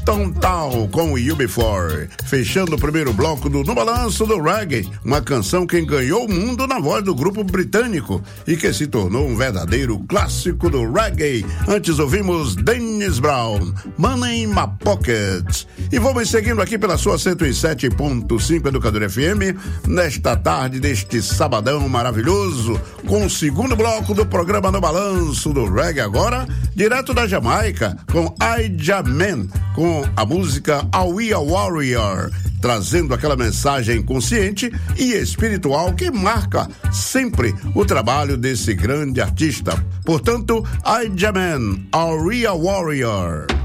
Tontal com UB4, fechando o primeiro bloco do No Balanço do Reggae, uma canção que ganhou o mundo na voz do grupo britânico e que se tornou um verdadeiro clássico do reggae. Antes ouvimos Dennis Brown, Money in My Pocket. E vamos seguindo aqui pela sua 107.5 Educador FM, nesta tarde deste sabadão maravilhoso, com o segundo bloco do programa No Balanço do Reggae, agora direto da Jamaica, com I-Jaman, com a música Are We a Warrior, trazendo aquela mensagem consciente e espiritual que marca sempre o trabalho desse grande artista. Portanto, I-Jaman, Are We a Warrior?